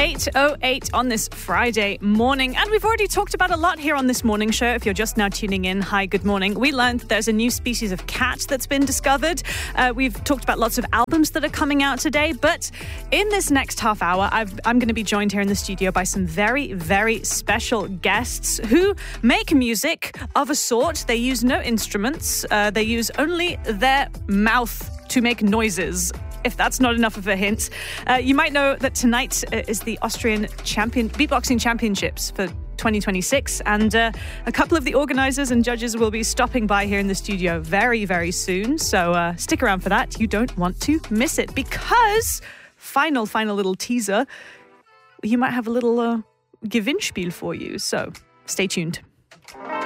8:08 on this Friday morning. And we've already talked about a lot here on this morning show. If you're just now tuning in, hi, good morning. We learned that there's a new species of cat that's been discovered. We've talked about lots of albums that are coming out today. But in this next half hour, I'm going to be joined here in the studio by some very, very special guests who make music of a sort. They use no instruments. They use only their mouth to make noises. If that's not enough of a hint, you might know that tonight is the Austrian Beatboxing Championships for 2026, and a couple of the organisers and judges will be stopping by here in the studio very, very soon. So stick around for that. You don't want to miss it, because final little teaser, you might have a little Gewinnspiel for you. So stay tuned.